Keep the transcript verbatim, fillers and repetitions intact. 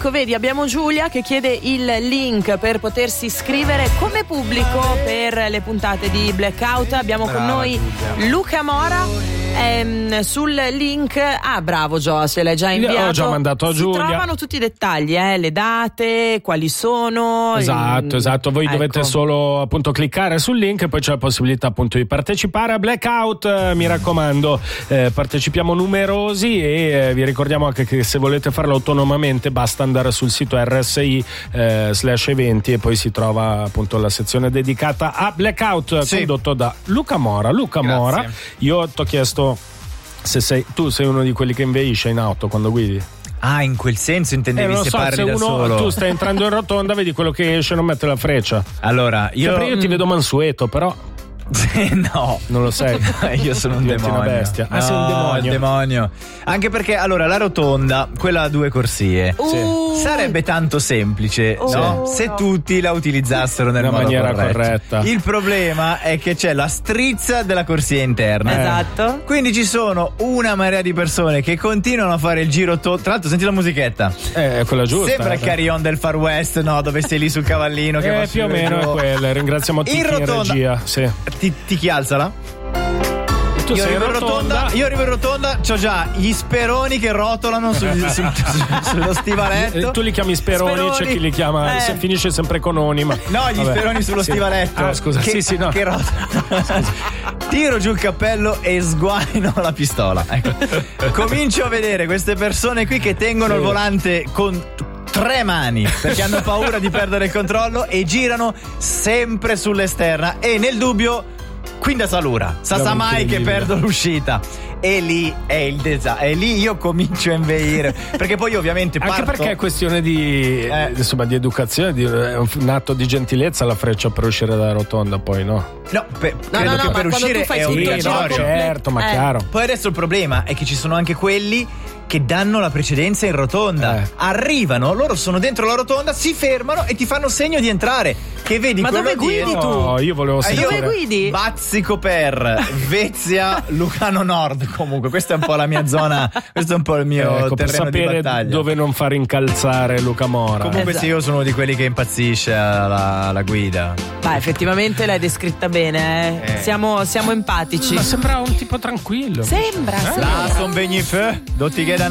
ecco, vedi, abbiamo Giulia che chiede il link per potersi iscrivere come pubblico per le puntate di Blackout. Abbiamo Brava, con noi Giulia. Luca Mora. Ehm, sul link, ah bravo Gio, se l'hai già inviato. Ho già mandato a Giulia. Si trovano tutti i dettagli, eh, le date, quali sono. Esatto, il... esatto. Voi ecco. dovete solo appunto cliccare sul link e poi c'è la possibilità appunto di partecipare a Blackout. Eh, mi raccomando, eh, partecipiamo numerosi e eh, vi ricordiamo anche che se volete farlo autonomamente basta andare sul sito R S I eh, slash eventi e poi si trova appunto la sezione dedicata a Blackout, sì. condotto da Luca Mora. Luca Grazie. Mora, io ti ho chiesto se sei tu sei uno di quelli che inveisce in auto quando guidi. Ah, in quel senso intendevi Eh, non se so, parli se da uno solo. tu stai entrando in rotonda, vedi quello che esce non mette la freccia. Allora, io, Cioè, io ti vedo mansueto, però no, non lo sei. io sono un Diventi demonio. una bestia. Ah, No, sei un demonio. il demonio. Anche perché allora la rotonda, quella a due corsie, Uh, sarebbe tanto semplice, Oh. no? Se tutti la utilizzassero nel Nella modo maniera corretto. corretta. Il problema è che c'è la strizza della corsia interna. Esatto. Quindi ci sono una marea di persone che continuano a fare il giro tondo. Tra l'altro, senti la musichetta. Eh, è quella giusta. Sembra eh. il carry-on del Far West, no? Dove sei lì sul cavallino che va Eh, su più o e meno giù. è quella. Ringraziamo tutti In in rotonda. regia. Sì. Ti, ti chi alzala? Tu Io sei in arrivo, in rotonda. rotonda, io arrivo in rotonda, c'ho già gli speroni che rotolano sul, sul- sul- sullo stivaletto. Eh, tu li chiami speroni, Speroni. c'è chi li chiama. Eh. Se finisce sempre con oni. Ma... No, gli Vabbè. speroni sullo Sì. stivaletto. Ah, scusa, che, sì, sì, no. che rotolano. Tiro giù il cappello e sguaino la pistola. Ecco. Comincio a vedere queste persone qui che tengono Sì. il volante con tre mani perché hanno paura di perdere il controllo e girano sempre sull'esterna e nel dubbio quindi a salura sa sa mai che incredibile. perdo l'uscita e lì è il disastro e lì io comincio a inveire perché poi ovviamente parto Anche perché è questione di, Eh. insomma, di educazione, di, è un atto di gentilezza la freccia per uscire dalla rotonda, poi no? no, per, No, credo no, no, che ma per quando uscire tu fai è tutto il giro obbligatorio. completo- certo, ma Eh. chiaro. Poi adesso il problema è che ci sono anche quelli che danno la precedenza in rotonda. Eh. Arrivano, loro sono dentro la rotonda, si fermano e ti fanno segno di entrare. Che vedi Ma quello dove guidi dietro- tu? No, io volevo Eh, io- sentire. Dove guidi? Bazzico per Vezia, Lucano Nord. Comunque, questa è un po' la mia zona, questo è un po' il mio Ecco, per terreno di sapere battaglia. dove non far incalzare Luca Mora. Comunque, Esatto. sì, io sono uno di quelli che impazzisce alla, alla guida. Beh, effettivamente l'hai descritta bene, eh. Eh. Siamo, siamo empatici. Ma sembra un tipo tranquillo. Sembra, sembra. La son begni fe, dotti che